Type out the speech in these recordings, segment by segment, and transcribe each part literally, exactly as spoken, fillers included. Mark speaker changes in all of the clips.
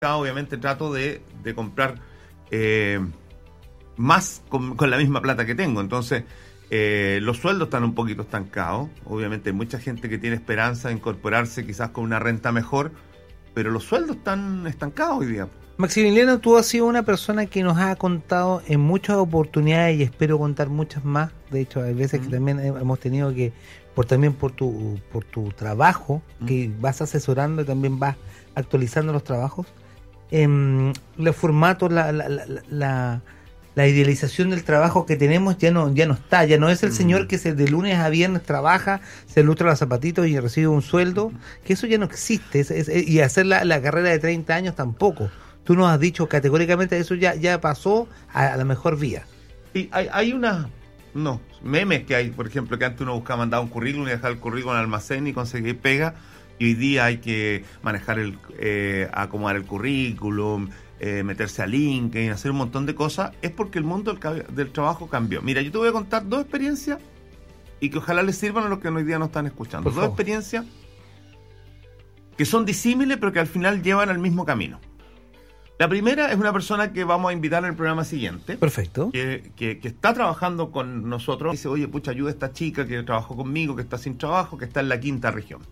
Speaker 1: obviamente trato de, de comprar eh, más con, con la misma plata que tengo. Entonces, eh, los sueldos están un poquito estancados. Obviamente hay mucha gente que tiene esperanza de incorporarse quizás con una renta mejor, pero los sueldos están estancados hoy día.
Speaker 2: Maximiliano, tú has sido una persona que nos ha contado en muchas oportunidades y espero contar muchas más. De hecho, hay veces mm. que también hemos tenido que, por también por tu por tu trabajo, mm. que vas asesorando y también vas actualizando los trabajos, eh, los formatos, la, la, la, la, la idealización del trabajo que tenemos ya no ya no está, ya no es el mm. señor que se de lunes a viernes trabaja, se lustra los zapatitos y recibe un sueldo, mm. que eso ya no existe, es, es, y hacer la, la carrera de treinta años tampoco. Tú nos has dicho categóricamente eso ya ya pasó a, a la mejor vía.
Speaker 1: Sí, hay, hay unas no, memes que hay, por ejemplo, que antes uno buscaba mandar un currículum y dejar el currículum en el almacén y conseguir pega, y hoy día hay que manejar el, eh, acomodar el currículum, eh, meterse a LinkedIn, hacer un montón de cosas. Es porque el mundo del, del trabajo cambió. Mira, yo te voy a contar dos experiencias y que ojalá les sirvan a los que hoy día no están escuchando. Por dos favor. Experiencias que son disímiles pero que al final llevan al mismo camino. La primera es una persona que vamos a invitar en el programa siguiente.
Speaker 2: Perfecto.
Speaker 1: Que, que, que está trabajando con nosotros. Dice, oye, pucha, ayuda a esta chica que trabajó conmigo, que está sin trabajo, que está en la quinta región.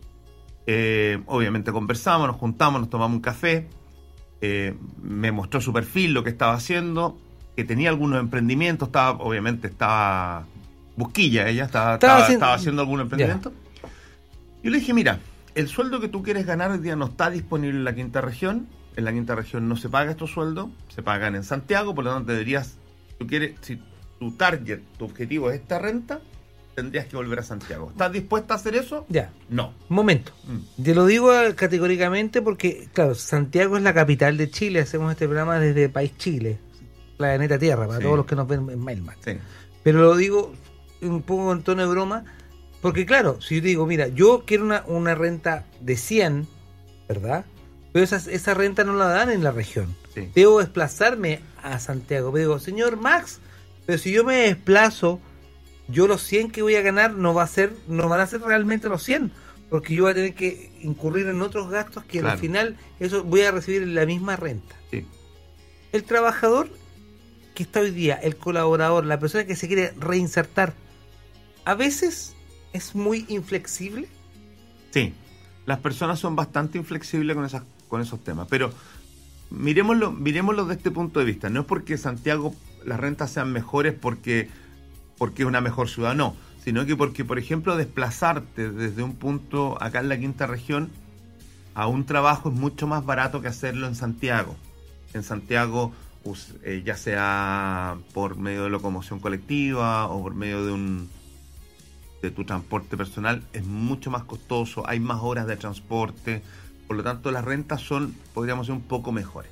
Speaker 1: Eh, obviamente conversamos, nos juntamos, nos tomamos un café. Eh, me mostró su perfil, lo que estaba haciendo, que tenía algunos emprendimientos. Estaba, obviamente, estaba busquilla ella, estaba, estaba, estaba, haciendo... estaba haciendo algún emprendimiento. Yeah. Yo le dije, mira, el sueldo que tú quieres ganar hoy día no está disponible en la quinta región. En la quinta región no se paga estos sueldos, se pagan en Santiago, por lo tanto deberías, tú quieres, si tu target, tu objetivo es esta renta, tendrías que volver a Santiago. ¿Estás dispuesta a hacer eso?
Speaker 2: Ya.
Speaker 1: No.
Speaker 2: Un momento. Mm. Te lo digo categóricamente porque, claro, Santiago es la capital de Chile, hacemos este programa desde País Chile, planeta Tierra, para sí. todos los que nos ven en Mailman. Sí. Pero lo digo un poco en tono de broma, porque claro, si yo digo, mira, yo quiero una, una renta de cien, ¿verdad? Pero esa, esa renta no la dan en la región. Sí. Debo desplazarme a Santiago. Pero digo, señor Max, pero si yo me desplazo, yo los cien que voy a ganar no va a ser, no van a ser realmente los cien, porque yo voy a tener que incurrir en otros gastos que claro. al final eso voy a recibir la misma renta.
Speaker 1: Sí.
Speaker 2: El trabajador que está hoy día, el colaborador, la persona que se quiere reinsertar, a veces es muy inflexible.
Speaker 1: Sí, las personas son bastante inflexibles con esas con esos temas, pero miremoslo, miremoslo de este punto de vista. No es porque Santiago las rentas sean mejores porque, porque es una mejor ciudad, no, sino que porque, por ejemplo, desplazarte desde un punto acá en la quinta región a un trabajo es mucho más barato que hacerlo en Santiago. En Santiago, pues, eh, ya sea por medio de locomoción colectiva o por medio de un de tu transporte personal, es mucho más costoso, hay más horas de transporte. Por lo tanto, las rentas son, podríamos decir, un poco mejores.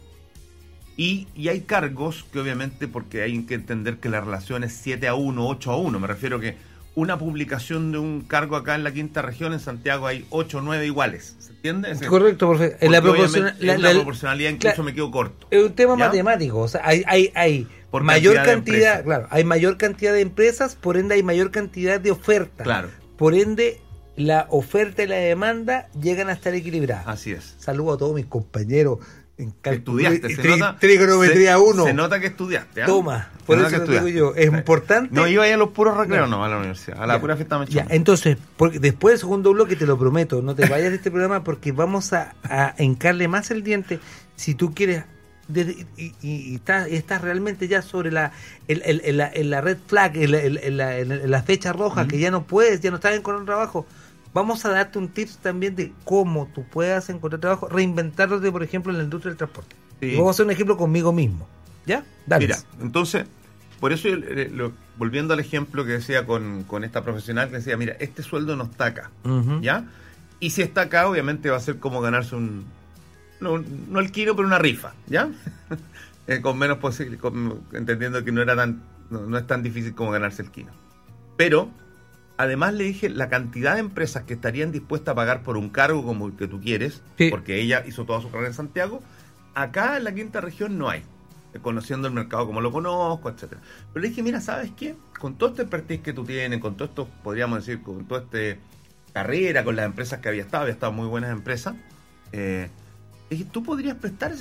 Speaker 1: Y, y hay cargos que obviamente, porque hay que entender que la relación es siete a uno, ocho a uno. Me refiero que una publicación de un cargo acá en la quinta región, en Santiago hay ocho o nueve iguales. ¿Se entiende? Es
Speaker 2: correcto, perfecto. En la, proporciona, la,
Speaker 1: la,
Speaker 2: la
Speaker 1: proporcionalidad incluso claro, me quedo corto.
Speaker 2: Es un tema ¿ya? matemático. O sea, hay, hay, hay mayor cantidad, cantidad claro, hay mayor cantidad de empresas, por ende hay mayor cantidad de ofertas.
Speaker 1: Claro.
Speaker 2: Por ende, la oferta y la demanda llegan a estar equilibradas.
Speaker 1: Así es.
Speaker 2: Saludo a todos mis compañeros en cálculo.
Speaker 1: Estudiaste, se
Speaker 2: tri,
Speaker 1: nota.
Speaker 2: Trigonometría uno.
Speaker 1: Se nota que estudiaste. ¿eh?
Speaker 2: Toma, por eso lo digo yo. Es importante.
Speaker 1: No iba a ir a los puros recreos, no, no a la universidad, a la ya, pura fiesta mechona.
Speaker 2: Ya, entonces, porque después del segundo bloque, te lo prometo, no te vayas de este programa porque vamos a, a hincarle más el diente. Si tú quieres. De, y, y, y estás está realmente ya sobre la el, el, el, la, la red flag, el, el, el, la, el, la fecha roja, mm. que ya no puedes, ya no estás encontrando trabajo. Vamos a darte un tips también de cómo tú puedas encontrar trabajo, reinventarte, por ejemplo, en la industria del transporte. Sí. Vamos a hacer un ejemplo conmigo mismo. ¿Ya? Dale.
Speaker 1: Mira, entonces, por eso, yo, lo, volviendo al ejemplo que decía con, con esta profesional, que decía, mira, este sueldo no está acá, uh-huh. ¿ya? Y si está acá, obviamente va a ser como ganarse un... No, no el kilo, pero una rifa, ¿ya? eh, con menos posible, con, entendiendo que no era tan, no, no es tan difícil como ganarse el kilo. Pero, además le dije la cantidad de empresas que estarían dispuestas a pagar por un cargo como el que tú quieres, sí. porque ella hizo toda su carrera en Santiago, acá en la quinta región no hay, conociendo el mercado como lo conozco, etcétera. Pero le dije, mira, ¿sabes qué? Con todo este expertise que tú tienes, con todo esto, podríamos decir, con toda esta carrera, con las empresas que había estado, había estado muy buenas empresas, eh, tú podrías prestar